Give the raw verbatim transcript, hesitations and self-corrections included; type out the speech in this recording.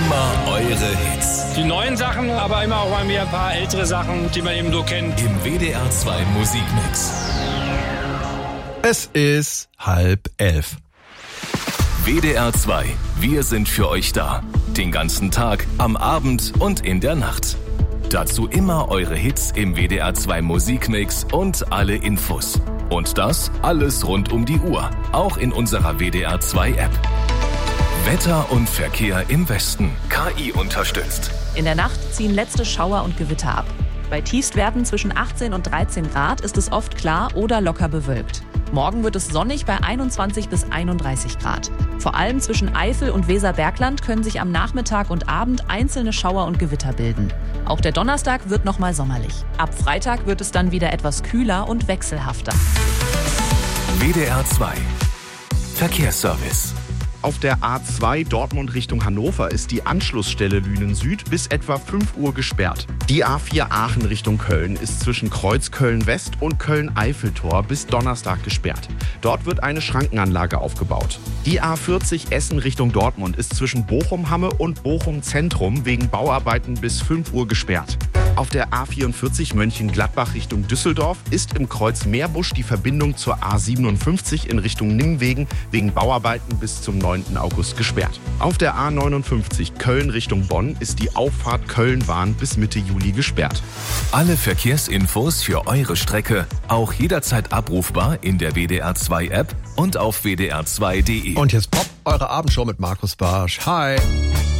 immer eure Hits. Die neuen Sachen, aber immer auch mal wieder ein paar ältere Sachen, die man eben so kennt. Im W D R zwei Musikmix. Es ist halb elf. W D R zwei, wir sind für euch da. Den ganzen Tag, am Abend und in der Nacht. Dazu immer eure Hits im W D R zwei Musikmix und alle Infos. Und das alles rund um die Uhr, auch in unserer W D R zwei App. Wetter und Verkehr im Westen, K I unterstützt. In der Nacht ziehen letzte Schauer und Gewitter ab. Bei Tiefstwerten zwischen achtzehn und dreizehn Grad ist es oft klar oder locker bewölkt. Morgen wird es sonnig bei einundzwanzig bis einunddreißig Grad. Vor allem zwischen Eifel und Weserbergland können sich am Nachmittag und Abend einzelne Schauer und Gewitter bilden. Auch der Donnerstag wird nochmal sommerlich. Ab Freitag wird es dann wieder etwas kühler und wechselhafter. W D R zwei Verkehrsservice. Auf der A zwei Dortmund Richtung Hannover ist die Anschlussstelle Lünen Süd bis etwa fünf Uhr gesperrt. Die A vier Aachen Richtung Köln ist zwischen Kreuz Köln-West und Köln-Eiffeltor bis Donnerstag gesperrt. Dort wird eine Schrankenanlage aufgebaut. Die A vierzig Essen Richtung Dortmund ist zwischen Bochum-Hamme und Bochum-Zentrum wegen Bauarbeiten bis fünf Uhr gesperrt. Auf der A vierundvierzig Mönchengladbach Richtung Düsseldorf ist im Kreuz Meerbusch die Verbindung zur A siebenundfünfzig in Richtung Ningwegen wegen Bauarbeiten bis zum neunten August gesperrt. Auf der A neunundfünfzig Köln Richtung Bonn ist die Auffahrt Köln-Wahn bis Mitte Juli gesperrt. Alle Verkehrsinfos für eure Strecke auch jederzeit abrufbar in der W D R zwei App und auf w d r zwei punkt d e. Und jetzt Pop, eure Abendshow mit Markus Barsch. Hi!